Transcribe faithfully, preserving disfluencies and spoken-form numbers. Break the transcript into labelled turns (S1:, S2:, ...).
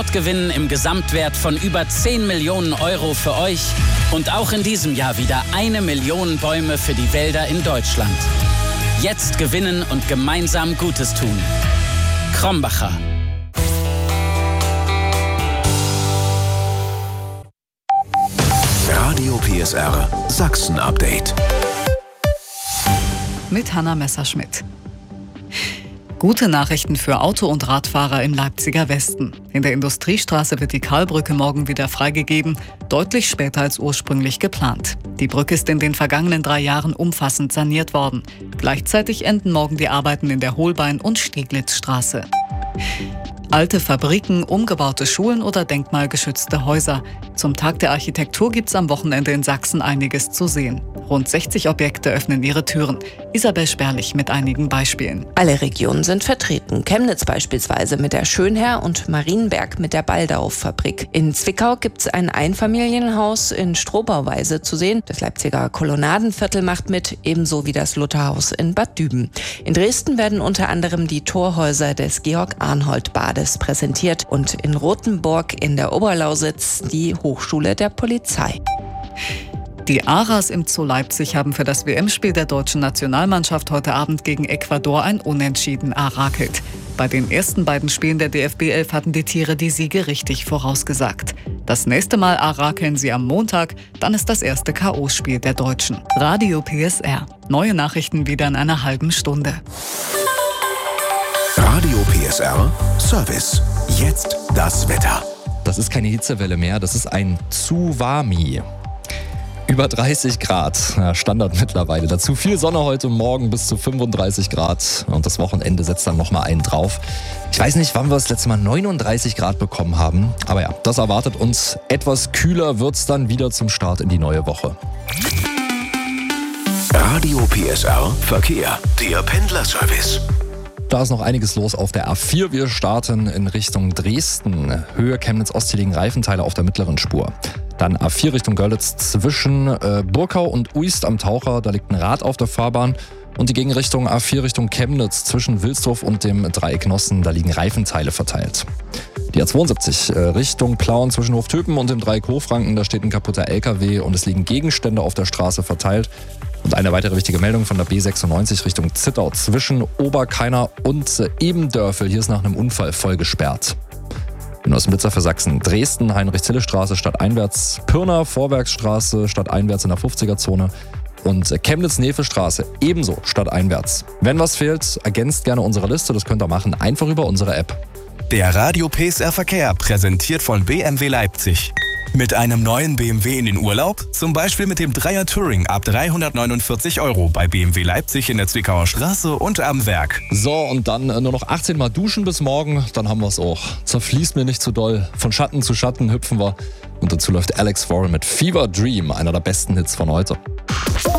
S1: Rekordgewinn im Gesamtwert von über zehn Millionen Euro für euch und auch in diesem Jahr wieder eine Million Bäume für die Wälder in Deutschland. Jetzt gewinnen und gemeinsam Gutes tun. Krombacher.
S2: Radio P S R Sachsen-Update.
S3: Mit Hanna Messerschmidt. Gute Nachrichten für Auto- und Radfahrer im Leipziger Westen. In der Industriestraße wird die Karlbrücke morgen wieder freigegeben, deutlich später als ursprünglich geplant. Die Brücke ist in den vergangenen drei Jahren umfassend saniert worden. Gleichzeitig enden morgen die Arbeiten in der Holbein- und Stieglitzstraße. Alte Fabriken, umgebaute Schulen oder denkmalgeschützte Häuser. Zum Tag der Architektur gibt's am Wochenende in Sachsen einiges zu sehen. Rund sechzig Objekte öffnen ihre Türen. Isabel Sperlich mit einigen Beispielen.
S4: Alle Regionen sind vertreten. Chemnitz beispielsweise mit der Schönherr und Marienberg mit der Baldau-Fabrik. In Zwickau gibt's ein Einfamilienhaus in Strohbauweise zu sehen. Das Leipziger Kolonnadenviertel macht mit, ebenso wie das Lutherhaus in Bad Düben. In Dresden werden unter anderem die Torhäuser des Georg-Arnhold-Bades präsentiert und in Rothenburg in der Oberlausitz die Hochschule der Polizei.
S3: Die Aras im Zoo Leipzig haben für das W M-Spiel der deutschen Nationalmannschaft heute Abend gegen Ecuador ein Unentschieden arakelt. Bei den ersten beiden Spielen der D F B elf hatten die Tiere die Siege richtig vorausgesagt. Das nächste Mal arakeln sie am Montag, dann ist das erste K O-Spiel der Deutschen. Radio P S R. Neue Nachrichten wieder in einer halben Stunde.
S2: Radio P S R Service. Jetzt das Wetter.
S5: Das ist keine Hitzewelle mehr, das ist ein Tsunami. Über dreißig Grad, ja, Standard mittlerweile. Dazu viel Sonne heute Morgen bis zu fünfunddreißig Grad. Und das Wochenende setzt dann nochmal einen drauf. Ich weiß nicht, wann wir das letzte Mal neununddreißig Grad bekommen haben. Aber ja, das erwartet uns. Etwas kühler wird's dann wieder zum Start in die neue Woche.
S2: Radio P S R Verkehr. Der Pendlerservice.
S5: Da ist noch einiges los auf der A vier. Wir starten in Richtung Dresden. Höhe Chemnitz-Ostheling-Reifenteile auf der mittleren Spur. Dann A vier Richtung Görlitz zwischen äh, Burkau und Uist am Taucher. Da liegt ein Rad auf der Fahrbahn. Und die Gegenrichtung A vier Richtung Chemnitz zwischen Wilsdorf und dem Dreieck Nossen. Da liegen Reifenteile verteilt. Die A zweiundsiebzig äh, Richtung Plauen zwischen Hoftöpen und dem Dreieck Hofranken. Da steht ein kaputter L K W und es liegen Gegenstände auf der Straße verteilt. Und eine weitere wichtige Meldung von der B sechsundneunzig Richtung Zittau zwischen Oberkainer und äh, Ebendörfel. Hier ist nach einem Unfall voll gesperrt. Ich bin aus dem Blitzer für Sachsen. Dresden, Heinrich-Zille-Straße stadteinwärts, Pirna, Vorwerksstraße stadteinwärts in der fünfziger-Zone und Chemnitz-Nefe-Straße ebenso stadteinwärts. Wenn was fehlt, ergänzt gerne unsere Liste. Das könnt ihr machen, einfach über unsere App.
S6: Der Radio P S R Verkehr, präsentiert von B M W Leipzig. Mit einem neuen B M W in den Urlaub? Zum Beispiel mit dem Dreier Touring ab dreihundertneunundvierzig Euro bei B M W Leipzig in der Zwickauer Straße und am Werk.
S5: So, und dann nur noch achtzehn Mal duschen bis morgen, dann haben wir es auch. Zerfließt mir nicht zu doll. Von Schatten zu Schatten hüpfen wir. Und dazu läuft Alex Warren mit Fever Dream, einer der besten Hits von heute.